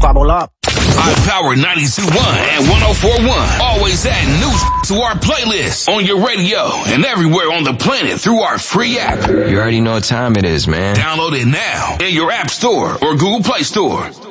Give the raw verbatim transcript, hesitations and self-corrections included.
squabble up. iPower ninety-two point one and one oh four point one. Always add new to our playlist on your radio and everywhere on the planet through our free app. You already know what time it is, man. Download it now in your app store or Google Play Store.